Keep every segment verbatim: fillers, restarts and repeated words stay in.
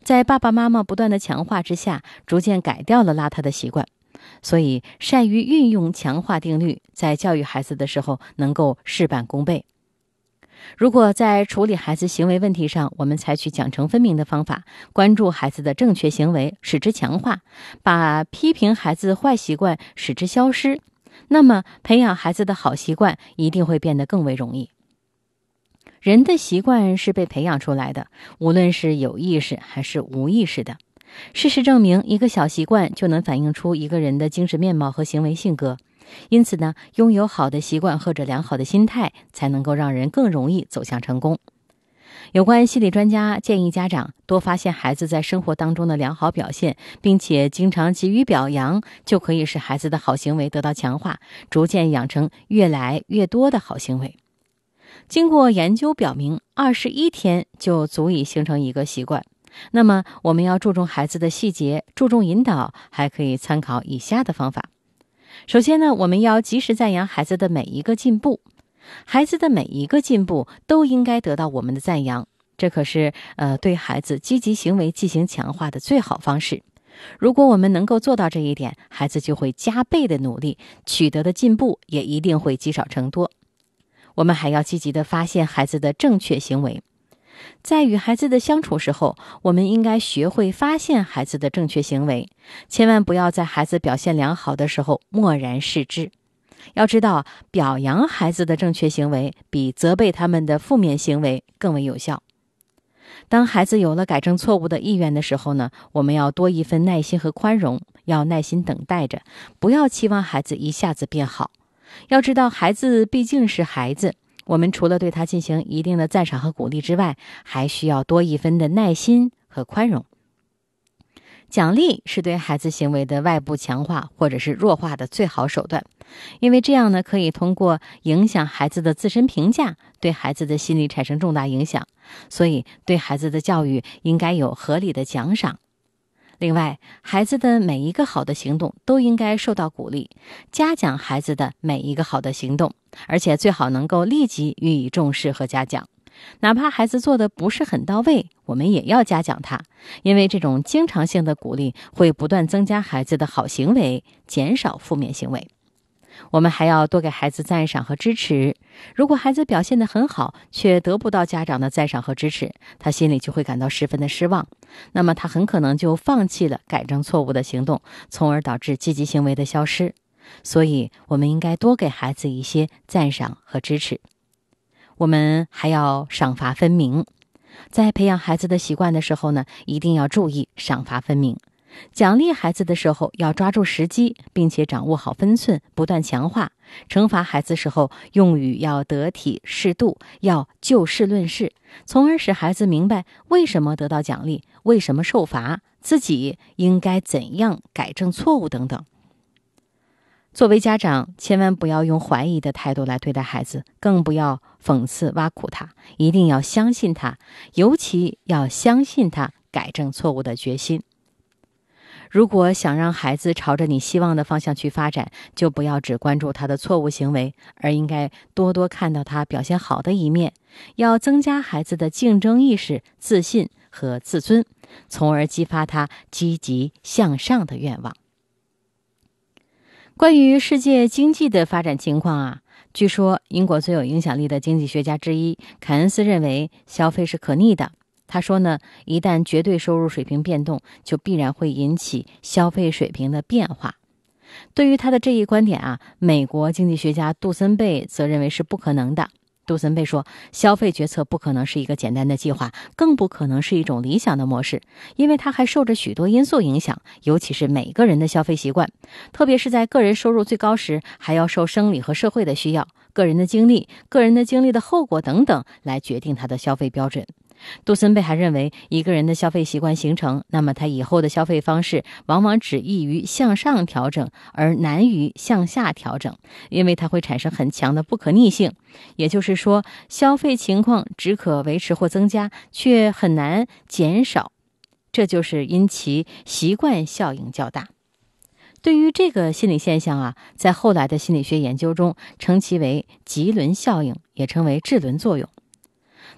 在爸爸妈妈不断的强化之下，逐渐改掉了邋遢的习惯。所以善于运用强化定律，在教育孩子的时候能够事半功倍。如果在处理孩子行为问题上，我们采取奖惩分明的方法，关注孩子的正确行为，使之强化，把批评孩子坏习惯使之消失，那么培养孩子的好习惯一定会变得更为容易。人的习惯是被培养出来的，无论是有意识还是无意识的。事实证明，一个小习惯就能反映出一个人的精神面貌和行为性格。因此呢，拥有好的习惯或者良好的心态，才能够让人更容易走向成功。有关心理专家建议家长多发现孩子在生活当中的良好表现，并且经常给予表扬，就可以使孩子的好行为得到强化，逐渐养成越来越多的好行为。经过研究表明，二十一天就足以形成一个习惯。那么我们要注重孩子的细节，注重引导，还可以参考以下的方法。首先呢，我们要及时赞扬孩子的每一个进步，孩子的每一个进步都应该得到我们的赞扬，这可是呃对孩子积极行为进行强化的最好方式。如果我们能够做到这一点，孩子就会加倍的努力，取得的进步也一定会积少成多。我们还要积极地发现孩子的正确行为。在与孩子的相处时候，我们应该学会发现孩子的正确行为，千万不要在孩子表现良好的时候漠然视之。要知道，表扬孩子的正确行为比责备他们的负面行为更为有效。当孩子有了改正错误的意愿的时候呢，我们要多一份耐心和宽容，要耐心等待着，不要期望孩子一下子变好。要知道，孩子毕竟是孩子，我们除了对他进行一定的赞赏和鼓励之外，还需要多一分的耐心和宽容。奖励是对孩子行为的外部强化或者是弱化的最好手段，因为这样呢，可以通过影响孩子的自身评价，对孩子的心理产生重大影响。所以对孩子的教育应该有合理的奖赏。另外，孩子的每一个好的行动都应该受到鼓励，嘉奖孩子的每一个好的行动，而且最好能够立即予以重视和嘉奖。哪怕孩子做的不是很到位，我们也要嘉奖他，因为这种经常性的鼓励会不断增加孩子的好行为，减少负面行为。我们还要多给孩子赞赏和支持。如果孩子表现得很好，却得不到家长的赞赏和支持，他心里就会感到十分的失望，那么他很可能就放弃了改正错误的行动，从而导致积极行为的消失。所以我们应该多给孩子一些赞赏和支持。我们还要赏罚分明。在培养孩子的习惯的时候呢，一定要注意赏罚分明。奖励孩子的时候要抓住时机，并且掌握好分寸，不断强化。惩罚孩子时候用语要得体适度，要就事论事，从而使孩子明白为什么得到奖励，为什么受罚，自己应该怎样改正错误等等。作为家长，千万不要用怀疑的态度来对待孩子，更不要讽刺挖苦他，一定要相信他，尤其要相信他改正错误的决心。如果想让孩子朝着你希望的方向去发展，就不要只关注他的错误行为，而应该多多看到他表现好的一面，要增加孩子的竞争意识、自信和自尊，从而激发他积极向上的愿望。关于世界经济的发展情况啊，据说英国最有影响力的经济学家之一凯恩斯认为消费是可逆的。他说呢，一旦绝对收入水平变动，就必然会引起消费水平的变化。对于他的这一观点啊，美国经济学家杜森贝则认为是不可能的。杜森贝说，消费决策不可能是一个简单的计划，更不可能是一种理想的模式，因为它还受着许多因素影响，尤其是每个人的消费习惯，特别是在个人收入最高时，还要受生理和社会的需要、个人的经历、个人的经历的后果等等来决定他的消费标准。杜森贝还认为，一个人的消费习惯形成，那么他以后的消费方式往往只易于向上调整，而难于向下调整，因为它会产生很强的不可逆性。也就是说，消费情况只可维持或增加，却很难减少，这就是因其习惯效应较大。对于这个心理现象啊，在后来的心理学研究中称其为棘轮效应，也称为质轮作用。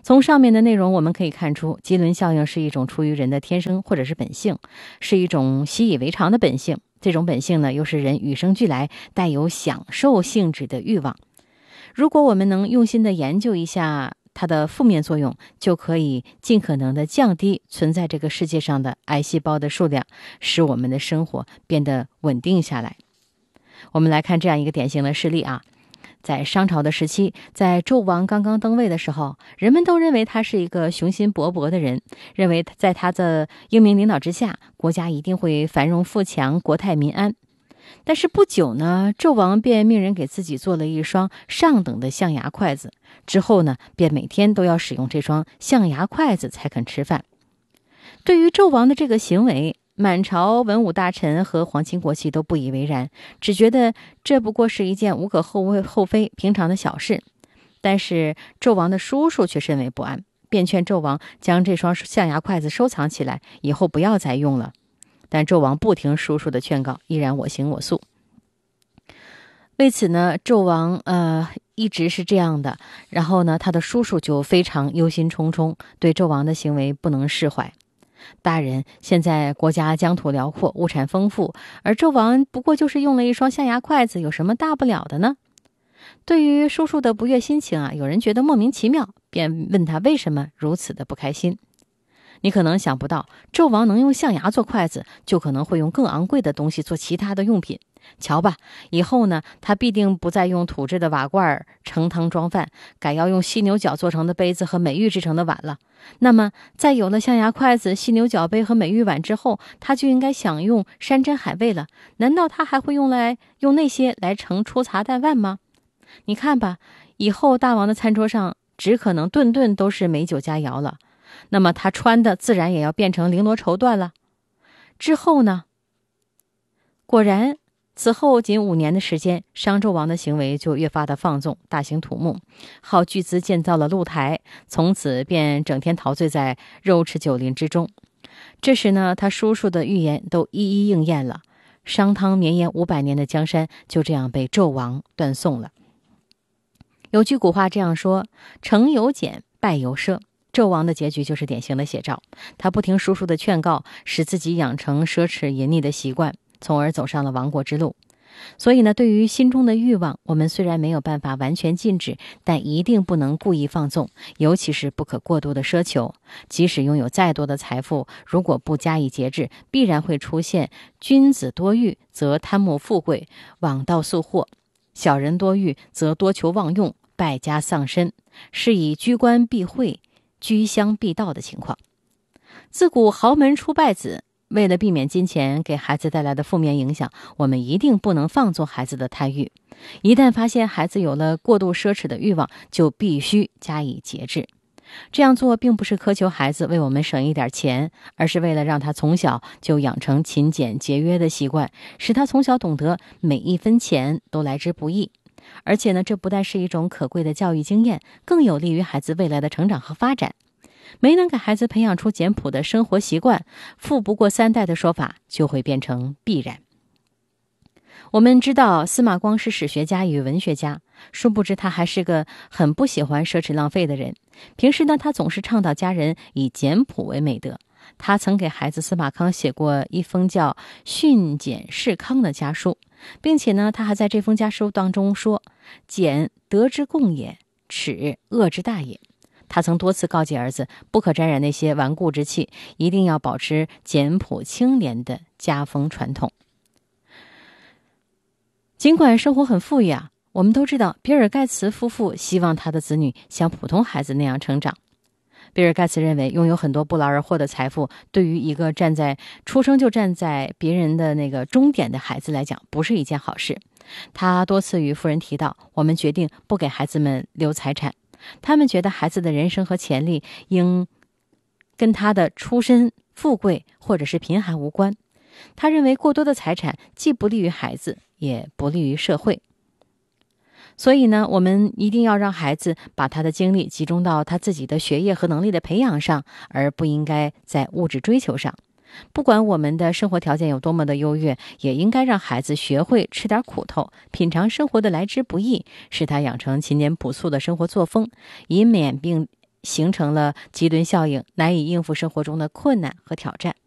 从上面的内容我们可以看出，机轮效应是一种出于人的天生或者是本性，是一种习以为常的本性。这种本性呢，又是人与生俱来带有享受性质的欲望。如果我们能用心的研究一下它的负面作用，就可以尽可能的降低存在这个世界上的癌细胞的数量，使我们的生活变得稳定下来。我们来看这样一个典型的事例啊，在商朝的时期，在纣王刚刚登位的时候，人们都认为他是一个雄心勃勃的人，认为在他的英明领导之下，国家一定会繁荣富强，国泰民安。但是不久呢，纣王便命人给自己做了一双上等的象牙筷子，之后呢，便每天都要使用这双象牙筷子才肯吃饭。对于纣王的这个行为，满朝文武大臣和皇亲国戚都不以为然，只觉得这不过是一件无可厚厚非、平常的小事。但是纣王的叔叔却甚为不安，便劝纣王将这双象牙筷子收藏起来，以后不要再用了。但纣王不听叔叔的劝告，依然我行我素。为此呢，纣王呃一直是这样的，然后呢，他的叔叔就非常忧心忡忡，对纣王的行为不能释怀。大人，现在国家疆土辽阔，物产丰富，而纣王不过就是用了一双象牙筷子，有什么大不了的呢？对于叔叔的不悦心情啊，有人觉得莫名其妙，便问他为什么如此的不开心。你可能想不到，纣王能用象牙做筷子，就可能会用更昂贵的东西做其他的用品。瞧吧，以后呢，他必定不再用土制的瓦罐盛汤装饭，改要用犀牛角做成的杯子和美玉制成的碗了。那么，在有了象牙筷子、犀牛角杯和美玉碗之后，他就应该享用山珍海味了。难道他还会用来用那些来盛粗茶淡饭吗？你看吧，以后大王的餐桌上只可能顿顿都是美酒佳肴了。那么他穿的自然也要变成绫罗绸缎了。之后呢？果然，此后仅五年的时间，商纣王的行为就越发的放纵，大兴土木，耗巨资建造了露台，从此便整天陶醉在肉吃酒林之中。这时呢，他叔叔的预言都一一应验了，商汤绵延五百年的江山就这样被纣王断送了。有句古话这样说：成有俭，败有奢。纣王的结局就是典型的写照，他不听叔叔的劝告，使自己养成奢侈淫逸的习惯，从而走上了亡国之路。所以呢，对于心中的欲望，我们虽然没有办法完全禁止，但一定不能故意放纵，尤其是不可过度的奢求。即使拥有再多的财富，如果不加以节制，必然会出现君子多欲则贪慕富贵，枉道速祸；小人多欲则多求妄用，败家丧身，是以居官避讳，居乡避盗的情况。自古豪门出败子，为了避免金钱给孩子带来的负面影响，我们一定不能放纵孩子的贪欲。一旦发现孩子有了过度奢侈的欲望，就必须加以节制。这样做并不是苛求孩子为我们省一点钱，而是为了让他从小就养成勤俭节约的习惯，使他从小懂得每一分钱都来之不易。而且呢，这不但是一种可贵的教育经验，更有利于孩子未来的成长和发展。没能给孩子培养出简朴的生活习惯，富不过三代的说法就会变成必然。我们知道司马光是史学家与文学家，殊不知他还是个很不喜欢奢侈浪费的人。平时呢，他总是倡导家人以简朴为美德。他曾给孩子司马康写过一封叫《训俭示康》的家书，并且呢，他还在这封家书当中说：俭德之共也，耻恶之大也。他曾多次告诫儿子不可沾染那些顽固之气，一定要保持简朴清廉的家风传统。尽管生活很富裕啊，我们都知道比尔盖茨夫妇希望他的子女像普通孩子那样成长。比尔盖茨认为，拥有很多不劳而获的财富，对于一个站在出生就站在别人的那个终点的孩子来讲，不是一件好事。他多次与夫人提到，我们决定不给孩子们留财产。他们觉得孩子的人生和潜力应跟他的出身富贵或者是贫寒无关。他认为过多的财产既不利于孩子，也不利于社会。所以呢，我们一定要让孩子把他的精力集中到他自己的学业和能力的培养上，而不应该在物质追求上。不管我们的生活条件有多么的优越，也应该让孩子学会吃点苦头，品尝生活的来之不易，使他养成勤俭朴素的生活作风，以免并形成了棘轮效应，难以应付生活中的困难和挑战。